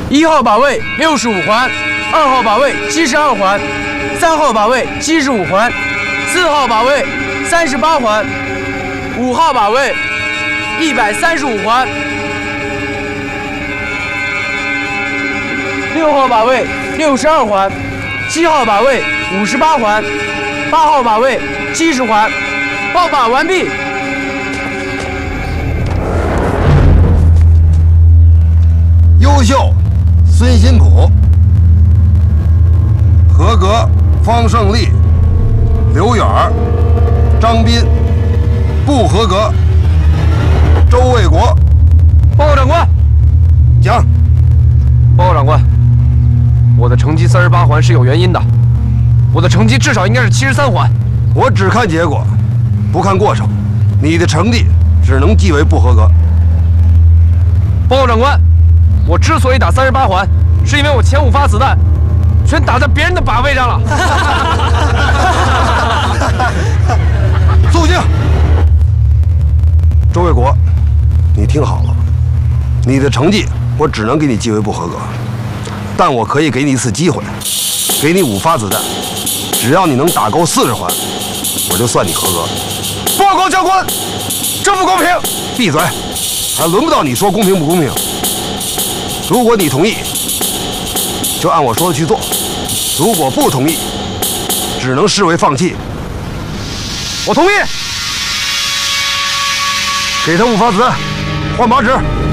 1号靶位65环，2号靶位72环，3号靶位75环，4号靶位38环，5号靶位135环，6号靶位62环，7号靶位58环，8号靶位70环。报靶完毕。 优秀，孙辛苦。合格，方胜利、刘远、张斌。不合格，周卫国。 报告长官。 讲。 报告长官，我的成绩38环是有原因的，我的成绩至少应该是73环。 我只看结果，不看过程。你的成绩只能记为不合格。 报告长官，我之所以打38环，是因为我前5发子弹全打在别人的靶位上了。 肃静。周卫国，你听好了，你的成绩我只能给你记为不合格，但我可以给你一次机会，给你5发子弹，只要你能打够40环，我就算你合格。报告教官，这不公平！闭嘴，还轮不到你说公平不公平。如果你同意，就按我说的去做；如果不同意，只能视为放弃。 我同意。 给他5发子弹，换靶纸。